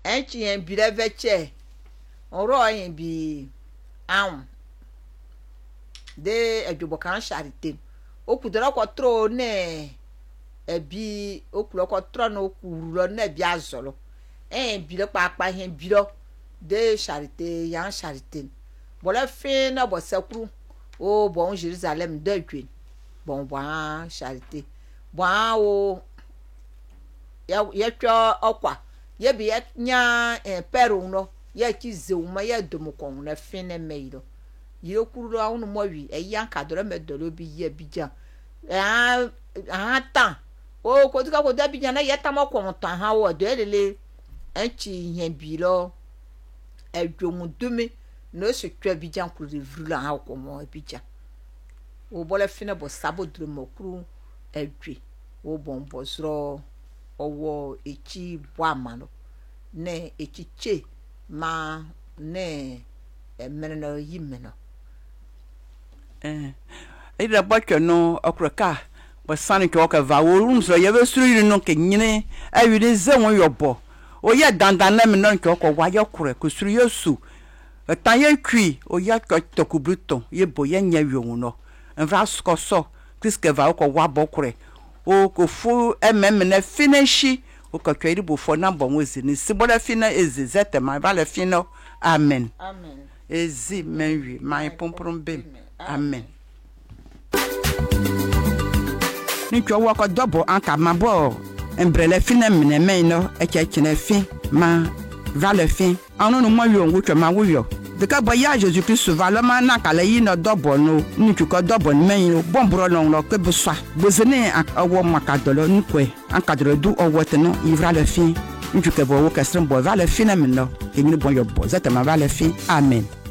enchi en bi leveche oro yin bi awon de ejobo kan charité okudoro ko tro ne ebi okulo ko tro no okulo ne bi azolo bi le papa hen bi lo de charité yan charité bo le fin na bo sekuru o bon Jérusalem de gwen bon charité bon o ya twa okwa ye bi ya nya peru no ya kize uma ya domukon na fin na meiro ye kuru awun mo wi yan kadoro medolo bi ye bijan tan o ko tika ko da bijan na ye tamo ko tan ha wo de lele enchi yen bi lo edwomu dumi no se twa bijan kuru de vrula ha ko mo bijan o bole fina bo sabodro mo kuru edwi o bombo zro owo echi boamano ne echiche ma ne meneno yimeno ida botcho no okraka bo sanu ke oka va worum so ye be suru yiri no ke nyine awide ze won yobo o ye dandan na me no ke okwa wa ye kure ko suru yesu tan ye kwi o ye ko tokubruton ye bo ye nya wion no envra sko so kriske va ko wa bo kure o ko fu na finishi o ko twiri bo fo na bo nwezi ni sibola fina ezi zetema va le fino amen amen ezi menwi mai pomprom bem amen ni twa wa ko dobo anka mabo embrele fina mene men no ekechene fin ma va le fin anu no mo yo ngutwa ma wo yo de ka boya Jésus Christ va le ma na kala yi no dobo no ni ko dobo men no bombro no no ke buswa bozene awo makadolo nkwe ankadolo du owote no ivra le fin ni ke bo wo kesren bo va le fin na men no ke ni bon yo bo zata ma va le fin amen